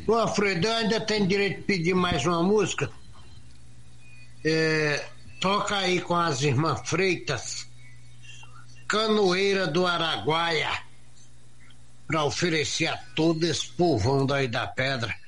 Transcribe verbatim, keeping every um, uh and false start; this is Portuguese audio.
Ô, Alfredo, eu ainda tenho direito de pedir mais uma música. É, toca aí com as irmãs Freitas, Canoeira do Araguaia, para oferecer a todo esse povão daí da pedra.